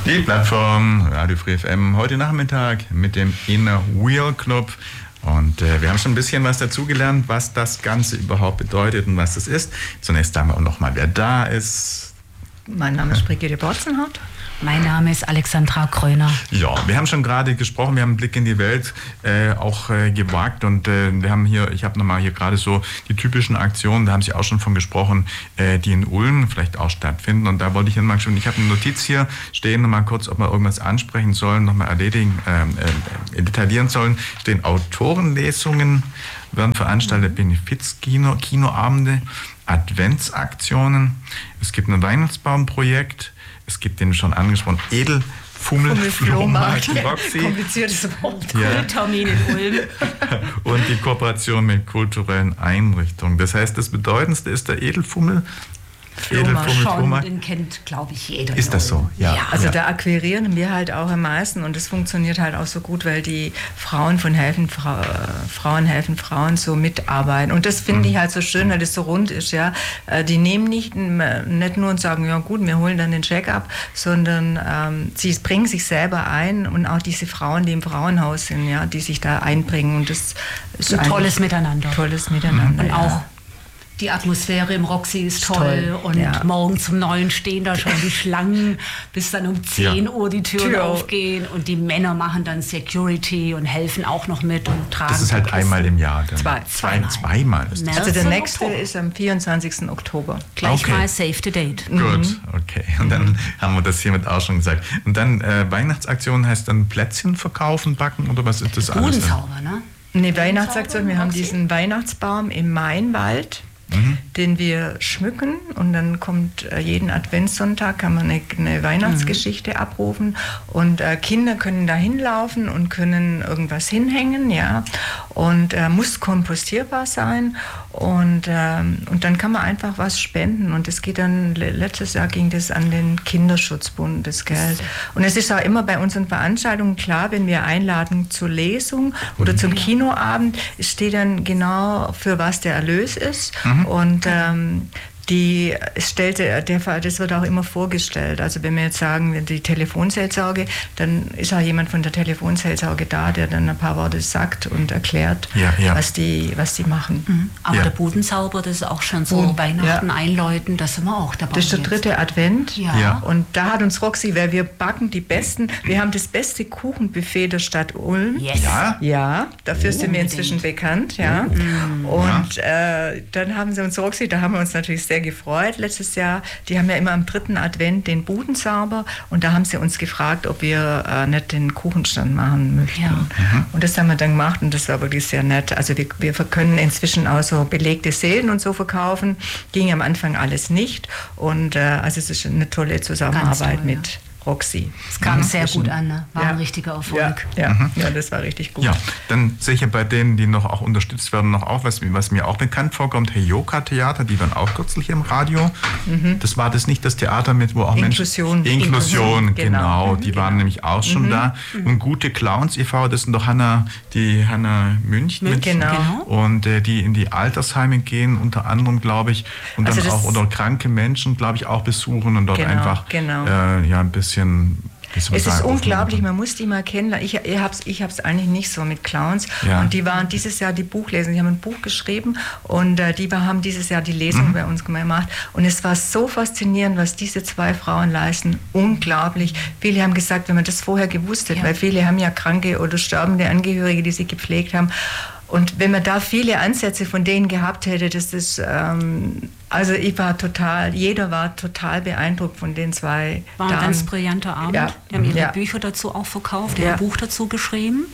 Die Plattform Radio Free FM heute Nachmittag mit dem Inner Wheel Club. Und wir haben schon ein bisschen was dazugelernt, was das Ganze überhaupt bedeutet und was das ist. Zunächst sagen wir auch nochmal, wer da ist. Mein Name ist Brigitte Borzenhardt. Mein Name ist Alexandra Kröner. Ja, wir haben schon gerade gesprochen, wir haben einen Blick in die Welt auch gewagt und wir haben hier, ich habe nochmal hier gerade so die typischen Aktionen, da haben Sie auch schon von gesprochen, die in Ulm vielleicht auch stattfinden und da wollte ich Ihnen mal schon, ich habe eine Notiz hier stehen, nochmal kurz, ob wir irgendwas ansprechen sollen, nochmal detaillieren sollen, stehen Autorenlesungen, werden veranstaltet, Benefizkinoabende, Adventsaktionen, es gibt ein Weihnachtsbaumprojekt, es gibt den schon angesprochenen Edelfummelflohmarkt Roxy. Kompliziertes Wort. Ja. Termin in Ulm. Und die Kooperation mit kulturellen Einrichtungen. Das heißt, das Bedeutendste ist der Flohmarkt. Den kennt, glaube ich, jeder. Ist das so? Ja. Also da akquirieren wir halt auch am meisten und das funktioniert halt auch so gut, weil die Frauen von Frauen helfen Frauen so mitarbeiten. Und das finde ich halt so schön, weil das so rund ist. Ja, die nehmen nicht nur und sagen, ja gut, wir holen dann den Check ab, sondern sie bringen sich selber ein und auch diese Frauen, die im Frauenhaus sind, ja, die sich da einbringen. Und das ist ein tolles Miteinander. Tolles Miteinander. Und auch die Atmosphäre im Roxy ist toll. Und morgens um 9 stehen da schon die Schlangen, bis dann um 10 Uhr die Türen aufgehen. Und die Männer machen dann Security und helfen auch noch mit und tragen. Das ist halt einmal im Jahr. Zweimal ist das. Also der nächste ist am 24. Oktober. Gleich mal save the date. Gut, okay. Und dann haben wir das hiermit auch schon gesagt. Und dann Weihnachtsaktion heißt dann Plätzchen verkaufen, backen oder was ist das alles? Budenzauber, ne? Eine Weihnachtsaktion. Wir haben diesen Weihnachtsbaum im Mainwald. Den wir schmücken und dann kommt jeden Adventssonntag, kann man eine Weihnachtsgeschichte abrufen und Kinder können da hinlaufen und können irgendwas hinhängen, ja, und muss kompostierbar sein und dann kann man einfach was spenden und es geht dann, letztes Jahr ging das an den Kinderschutzbund, das Geld. Und es ist auch immer bei unseren Veranstaltungen klar, wenn wir einladen zur Lesung oder zum Kinoabend, es steht dann genau, für was der Erlös ist. Und das wird auch immer vorgestellt. Also wenn wir jetzt sagen, die Telefonseelsorge, dann ist auch jemand von der Telefonseelsorge da, der dann ein paar Worte sagt und erklärt, was die machen. Aber der Budenzauber, das ist auch schon so Weihnachten einläuten, da sind wir auch dabei. Das ist der 3. Advent. Ja. Und da hat uns Roxy, weil wir backen wir haben das beste Kuchenbuffet der Stadt Ulm. Yes. Ja, dafür sind wir inzwischen bekannt. Ja. Und dann haben sie uns Roxy, da haben wir uns natürlich sehr gefreut letztes Jahr. Die haben ja immer am 3. Advent den Budenzauber und da haben sie uns gefragt, ob wir nicht den Kuchenstand machen möchten. Ja. Und das haben wir dann gemacht und das war wirklich sehr nett. Also wir können inzwischen auch so belegte Seelen und so verkaufen. Ging am Anfang alles nicht und also es ist eine tolle Zusammenarbeit mit Roxy. Es kam sehr gut an, ne? War ein richtiger Erfolg. Ja, das war richtig gut. Ja, dann sicher bei denen, die noch auch unterstützt werden, noch auch, was mir auch bekannt vorkommt, Heyoka-Theater, die waren auch kürzlich im Radio. Das war das nicht das Theater mit, wo auch Inklusion, genau. Die waren nämlich auch schon da. Und Gute Clowns e.V., das sind doch die Hanna München. Genau. Und die in die Altersheime gehen, unter anderem, glaube ich, und dann auch oder kranke Menschen, glaube ich, auch besuchen und dort einfach ein bisschen. Es ist unglaublich, man muss die mal kennenlernen. Ich hab's eigentlich nicht so mit Clowns. Ja. Und die waren dieses Jahr die Buchlesung. Die haben ein Buch geschrieben und haben dieses Jahr die Lesung bei uns gemacht. Und es war so faszinierend, was diese 2 Frauen leisten. Unglaublich. Viele haben gesagt, wenn man das vorher gewusst hätte, weil viele haben ja kranke oder sterbende Angehörige, die sie gepflegt haben. Und wenn man da viele Ansätze von denen gehabt hätte, das ist, also jeder war total beeindruckt von den 2 War ein ganz brillanter Abend. Ja. Die haben ihre Bücher dazu auch verkauft, die haben ein Buch dazu geschrieben.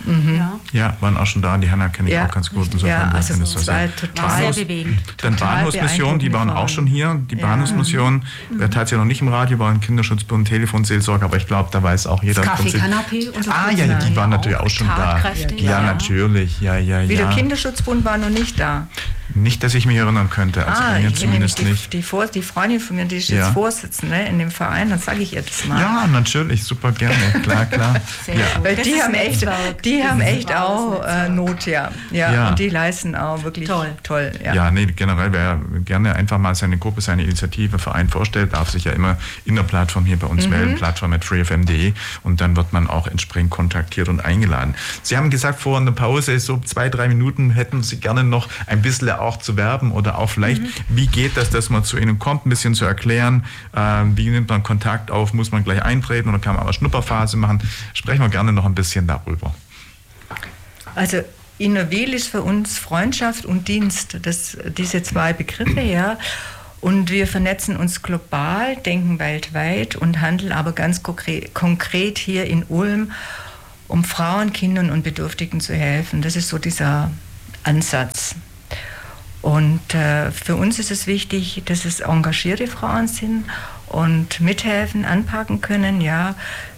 Ja, waren auch schon da, die Hanna kenne ich auch ganz gut. Also es war total sehr bewegend. Dann Bahnhofsmission, die waren auch schon hier. Die Bahnhofsmission, der tat ja noch nicht im Radio, war ein Kinderschutzbund, Telefonseelsorge, aber ich glaube, da weiß auch jeder. Das Café Canapé und so. Die waren natürlich auch schon da. Ja, natürlich. Ja. Wie der Kinderschutzbund war noch nicht da. Nicht, dass ich mich erinnern könnte. Also bei mir zumindest nicht. Die Freundin von mir, die ist jetzt Vorsitzende in dem Verein, dann sage ich ihr das mal. Ja, natürlich, super gerne, klar. Weil die haben echt auch Not, ja. Und die leisten auch wirklich toll. Ja, nee, generell, wer gerne einfach mal seine Gruppe, seine Initiative, Verein vorstellt, darf sich ja immer in der Plattform hier bei uns melden, plattform@freefm.de, und dann wird man auch entsprechend kontaktiert und eingeladen. Sie haben gesagt, vor einer Pause, so 2-3 Minuten, hätten Sie gerne noch ein bisschen auch zu werben oder auch vielleicht, wie geht das, dass man zu Ihnen kommt, ein bisschen zu erklären, wie nimmt man Kontakt auf, muss man gleich eintreten oder kann man aber Schnupperphase machen? Sprechen wir gerne noch ein bisschen darüber. Also Innerwil ist für uns Freundschaft und Dienst, diese 2 Begriffe, ja. Und wir vernetzen uns global, denken weltweit und handeln aber ganz konkret hier in Ulm, um Frauen, Kindern und Bedürftigen zu helfen. Das ist so dieser Ansatz. Und für uns ist es wichtig, dass es engagierte Frauen sind und mithelfen, anpacken können. Ja,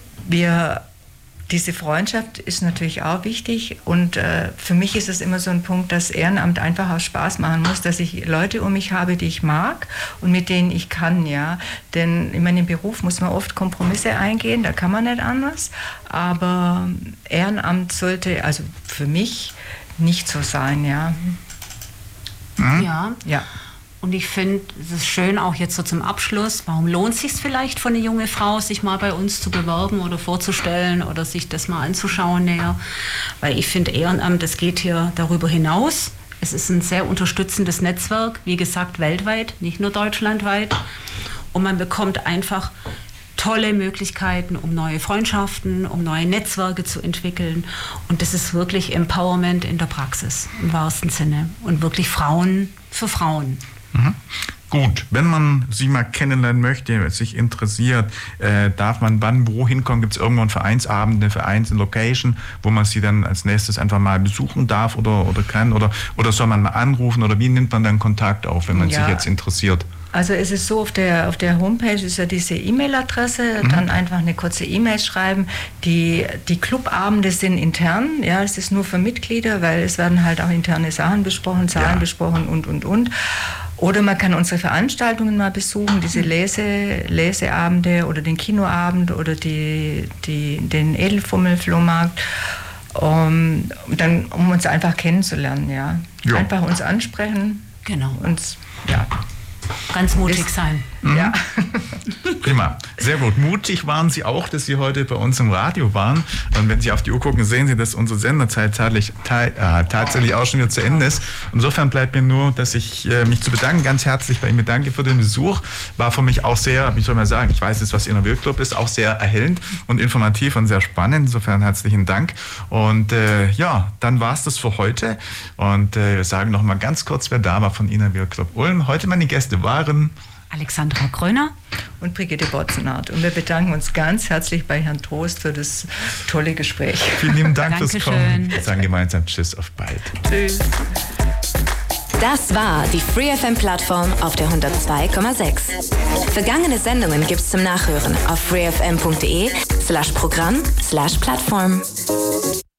diese Freundschaft ist natürlich auch wichtig, und für mich ist es immer so ein Punkt, dass Ehrenamt einfach auch Spaß machen muss, dass ich Leute um mich habe, die ich mag und mit denen ich kann, ja. Denn in meinem Beruf muss man oft Kompromisse eingehen, da kann man nicht anders, aber Ehrenamt sollte also für mich nicht so sein, ja. Ja. Und ich finde, es ist schön, auch jetzt so zum Abschluss, warum lohnt es sich vielleicht für eine junge Frau, sich mal bei uns zu bewerben oder vorzustellen oder sich das mal anzuschauen näher? Weil ich finde, Ehrenamt, das geht hier darüber hinaus. Es ist ein sehr unterstützendes Netzwerk, wie gesagt, weltweit, nicht nur deutschlandweit. Und man bekommt einfach tolle Möglichkeiten, um neue Freundschaften, um neue Netzwerke zu entwickeln. Und das ist wirklich Empowerment in der Praxis, im wahrsten Sinne. Und wirklich Frauen für Frauen. Gut, wenn man Sie mal kennenlernen möchte, sich interessiert, darf man wohin kommen? Gibt es irgendwo einen Vereinsabend, eine Vereinslocation, wo man Sie dann als nächstes einfach mal besuchen darf oder kann? Oder soll man mal anrufen? Oder wie nimmt man dann Kontakt auf, wenn man sich jetzt interessiert? Also es ist so, auf der Homepage ist ja diese E-Mail-Adresse, dann einfach eine kurze E-Mail schreiben. Die Clubabende sind intern, ja, es ist nur für Mitglieder, weil es werden halt auch interne Sachen besprochen, Zahlen besprochen und. Oder man kann unsere Veranstaltungen mal besuchen, diese Leseabende oder den Kinoabend oder den Edelfummel-Flohmarkt, um uns einfach kennenzulernen, ja. Einfach uns ansprechen. Genau. Uns, ganz mutig sein. Ja. Prima. Sehr gut. Mutig waren Sie auch, dass Sie heute bei uns im Radio waren. Und wenn Sie auf die Uhr gucken, sehen Sie, dass unsere Senderzeit tatsächlich auch schon wieder zu Ende ist. Insofern bleibt mir nur, dass ich mich zu bedanken, ganz herzlich bei Ihnen bedanke für den Besuch. War für mich auch sehr, wie soll man sagen, ich weiß jetzt, was Innerwil Club ist, auch sehr erhellend und informativ und sehr spannend. Insofern herzlichen Dank. Und dann war es das für heute. Und wir sagen noch mal ganz kurz, wer da war von Innerwil Club Ulm. Heute meine Gäste waren Alexandra Gröner und Brigitte Botzenhardt. Und wir bedanken uns ganz herzlich bei Herrn Trost für das tolle Gespräch. Vielen lieben Dank fürs Kommen. Wir sagen gemeinsam Tschüss, auf bald. Tschüss. Das war die FreeFM-Plattform auf der 102,6. Vergangene Sendungen gibt's zum Nachhören auf freefm.de/Programm/Plattform.